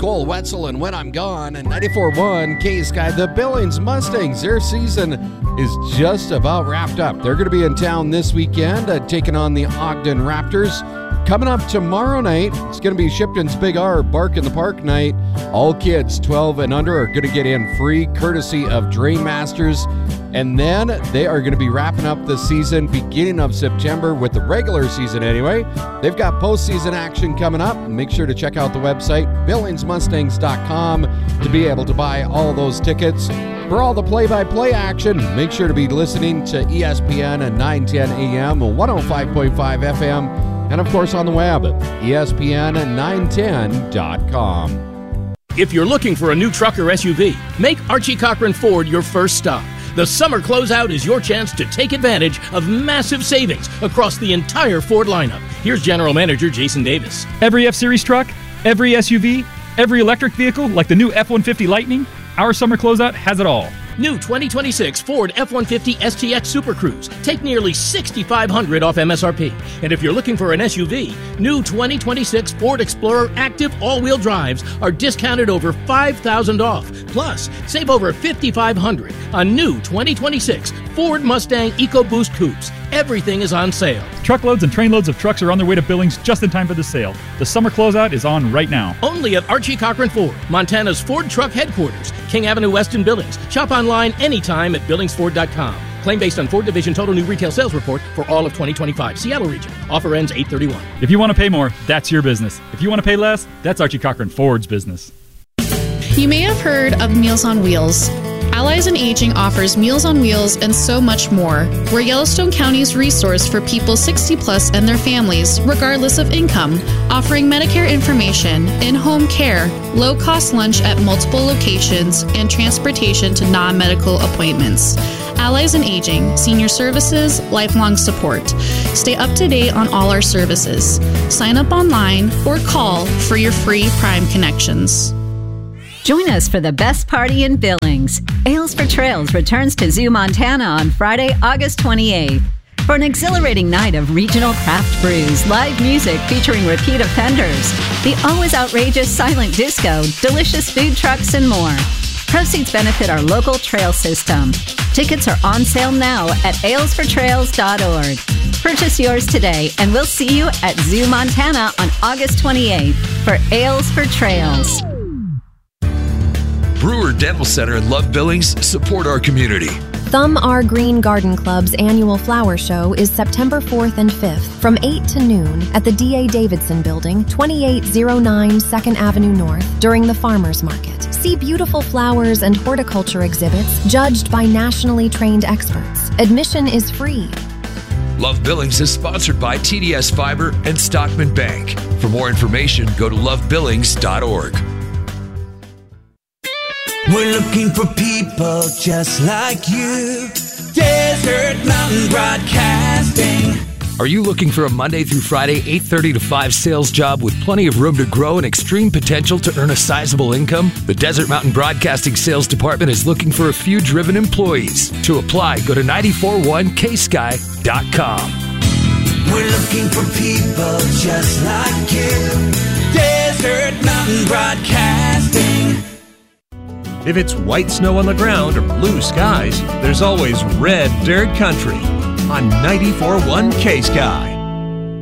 Cole Wetzel and When I'm Gone, and 94.1 K-Sky. The Billings Mustangs, their season is just about wrapped up. They're going to be in town this weekend, taking on the Ogden Raptors. Coming up tomorrow night, it's going to be Shipton's Big R Bark in the Park night. All kids 12 and under are going to get in free, courtesy of Drain Masters. And then they are going to be wrapping up the season beginning of September with the regular season anyway. They've got postseason action coming up. Make sure to check out the website, BillingsMustangs.com, to be able to buy all those tickets. For all the play-by-play action, make sure to be listening to ESPN at 910 AM, 105.5 FM, and of course on the web, ESPN910.com. If you're looking for a new truck or SUV, make Archie Cochran Ford your first stop. The summer closeout is your chance to take advantage of massive savings across the entire Ford lineup. Here's General Manager Jason Davis. Every F-Series truck, every SUV, every electric vehicle like the new F-150 Lightning, our summer closeout has it all. New 2026 Ford F-150 STX Super Cruise. Take nearly $6,500 off MSRP. And if you're looking for an SUV, new 2026 Ford Explorer Active all-wheel drives are discounted over $5,000 off. Plus, save over $5,500 on new 2026 Ford Mustang EcoBoost Coupes. Everything is on sale. Truckloads and trainloads of trucks are on their way to Billings just in time for the sale. The summer closeout is on right now. Only at Archie Cochran Ford, Montana's Ford Truck Headquarters, King Avenue West in Billings. Shop online anytime at BillingsFord.com. Claim based on Ford Division Total New Retail Sales Report for all of 2025. Seattle region. Offer ends 8/31. If you want to pay more, that's your business. If you want to pay less, that's Archie Cochran Ford's business. You may have heard of Meals on Wheels. Allies in Aging offers Meals on Wheels and so much more. We're Yellowstone County's resource for people 60 plus and their families, regardless of income, offering Medicare information, in-home care, low-cost lunch at multiple locations, and transportation to non-medical appointments. Allies in Aging, senior services, lifelong support. Stay up to date on all our services. Sign up online or call for your free Prime connections. Join us for the best party in Billings. Ales for Trails returns to Zoo Montana on Friday, August 28th. For an exhilarating night of regional craft brews, live music featuring repeat offenders, the always outrageous silent disco, delicious food trucks, and more. Proceeds benefit our local trail system. Tickets are on sale now at alesfortrails.org. Purchase yours today, and we'll see you at Zoo Montana on August 28th for Ales for Trails. Brewer Dental Center and Love Billings support our community. Thumb Our Green Garden Club's annual flower show is September 4th and 5th from 8 to noon at the D.A. Davidson Building, 2809 2nd Avenue North during the Farmers Market. See beautiful flowers and horticulture exhibits judged by nationally trained experts. Admission is free. Love Billings is sponsored by TDS Fiber and Stockman Bank. For more information, go to lovebillings.org. We're looking for people just like you. Desert Mountain Broadcasting. Are you looking for a Monday through Friday, 8:30 to 5 sales job with plenty of room to grow and extreme potential to earn a sizable income? The Desert Mountain Broadcasting Sales Department is looking for a few driven employees. To apply, go to 941ksky.com. We're looking for people just like you. Desert Mountain Broadcasting. If it's white snow on the ground or blue skies, there's always red dirt country on 94.1 K-Sky.